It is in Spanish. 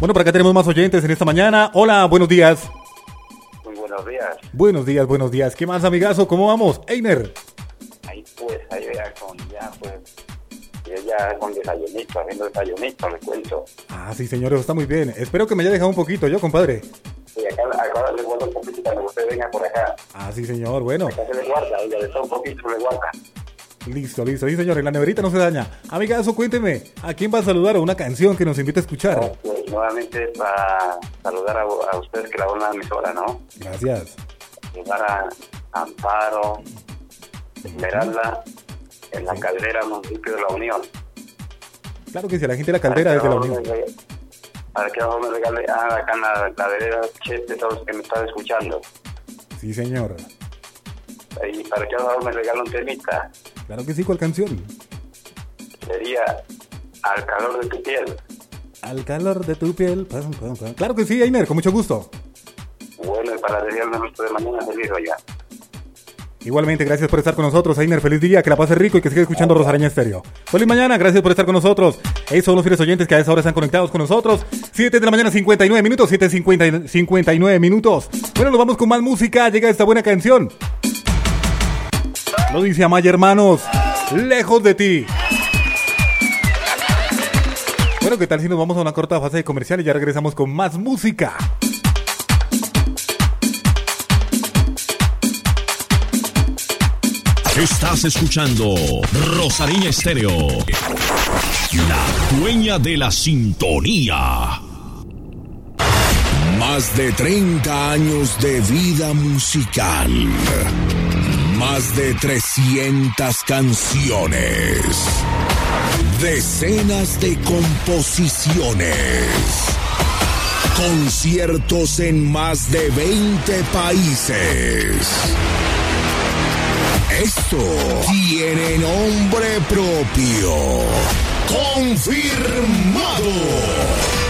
Bueno, por acá tenemos más oyentes en esta mañana. Hola, buenos días. Muy buenos días. Buenos días. ¿Qué más, amigazo? ¿Cómo vamos? Einer. Ahí vea con desayunito, haciendo desayunito, le cuento. Ah, sí, señor, eso está muy bien. Espero que me haya dejado un poquito yo, compadre. Sí, acá le guardo un poquito cuando usted venga por acá. Ah, sí, señor, bueno. Acá se le guarda, oiga, de todo un poquito le guarda. Listo, sí, señor, en la neverita no se daña. Amigazo, cuénteme, ¿a quién va a saludar o una canción que nos invite a escuchar? Pues nuevamente para saludar a ustedes que laboran la emisora, ¿no? Gracias. Saludar a Amparo, Esmeralda, en la Caldera, municipio de La Unión. Claro que sí, a la gente de la Caldera desde La Unión. Para que abajo me regale, acá en la vereda, de todos los que me están escuchando. Sí, señor. Y para que abajo me regale un temita. Claro que sí, ¿cuál canción? Sería Al calor de tu piel. Al calor de tu piel. Claro que sí, Einer, con mucho gusto. Bueno, y para desearme nuestro de mañana feliz, oiga. Igualmente, gracias por estar con nosotros, Einer. Feliz día, que la pase rico y que siga escuchando Rosaraña Estéreo. Feliz mañana, gracias por estar con nosotros. Esos son los fieles oyentes que a esa hora están conectados con nosotros. 7 de la mañana, 59 minutos, 7:59 minutos. Bueno, nos vamos con más música. Llega esta buena canción. Lo dice Amaya, hermanos. Lejos de ti. Bueno, ¿qué tal si nos vamos a una corta fase de comercial y ya regresamos con más música? Estás escuchando Rosaraña Estéreo, la dueña de la sintonía. Más de 30 años de vida musical. Más de 300 canciones. Decenas de composiciones. Conciertos en más de 20 países. Esto tiene nombre propio. ¡Confirmado!